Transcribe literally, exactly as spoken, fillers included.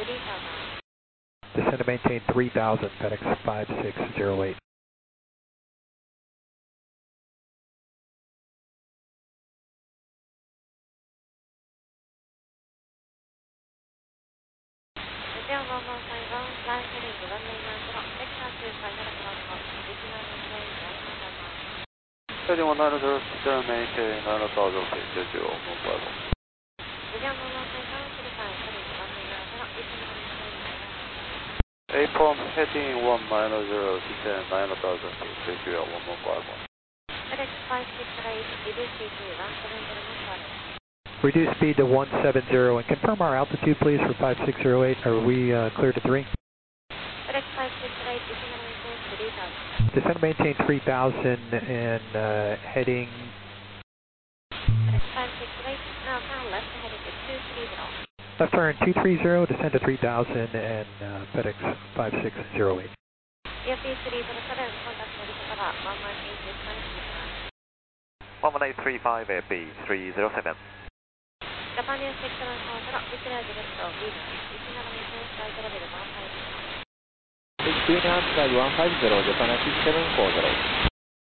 Descend to maintain three thousand, FedEx five six zero eight. Heading one nine zero, descend maintain nine thousand feet, zero zero, one five one. Apron heading one nine zero, descend nine thousand feet, zero zero, one one five one. FedEx five six eight, reduce speed to one seven zero one. Reduce speed to one seven zero and confirm our altitude please for five six zero eight. Are we uh, clear to three? FedEx five six eight, descend and maintain three thousand. Descend and maintain three thousand and uh, heading... FedEx five six eight, now turn left heading to two three zero. Left turn two three zero, descend to three thousand and uh, FedEx five six zero eight. E F P three zero seven, contact Morikawa, one one eight three five. one one eight three five, A P three zero seven. Japan News six seven four zero, declare direct of lead, descend and maintain flight level one five zero. Experience flight one five zero, Japan six seven four zero.